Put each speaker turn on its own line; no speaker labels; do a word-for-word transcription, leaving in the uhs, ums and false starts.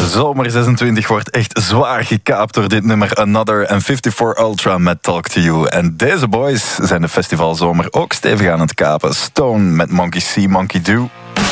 Zomer zesentwintig wordt echt zwaar gekaapt door dit nummer Another en vijfenvijftig Ultra met Talk to You. En deze boys zijn de festivalzomer ook stevig aan het kapen. Stone met Monkey See, Monkey Do.